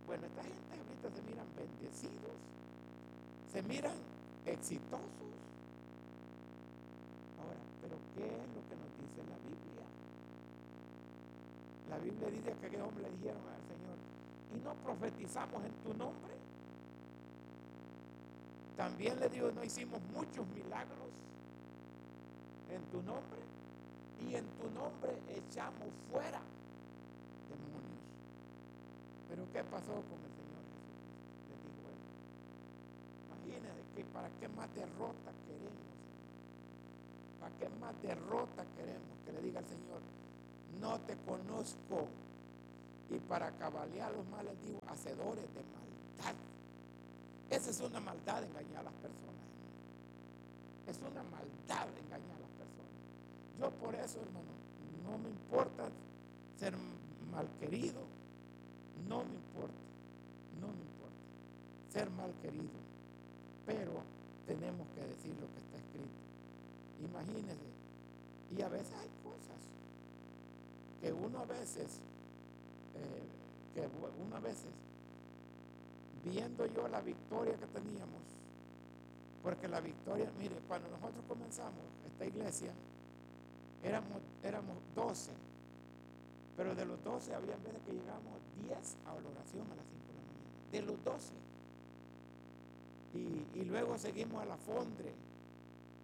Bueno, esta gente ahorita se miran bendecidos, se miran exitosos. Ahora, pero ¿qué es lo que nos dice la Biblia? La Biblia dice que aquel hombre le dijeron al Señor, ¿y no profetizamos en tu nombre? También le digo, no hicimos muchos milagros en tu nombre, y en tu nombre echamos fuera demonios. Pero ¿qué pasó con el Señor Jesucristo? Les dijo él, imagínense que para qué más derrota queremos, para qué más derrota queremos, que le diga al Señor, no te conozco. Y para cabalear los males digo, hacedores de maldad. Esa es una maldad, engañar a las personas. Es una maldad engañar a las personas. Yo por eso, hermano, no me importa ser mal querido, no me importa ser mal querido, pero tenemos que decir lo que está escrito. Imagínense, y a veces hay cosas que uno a veces, viendo yo la victoria que teníamos, porque la victoria, mire, cuando nosotros comenzamos esta iglesia, éramos 12, pero de los 12 había veces que llegábamos 10 a la oración a las 5 de la mañana, de los 12. Y luego seguimos a la Fondre,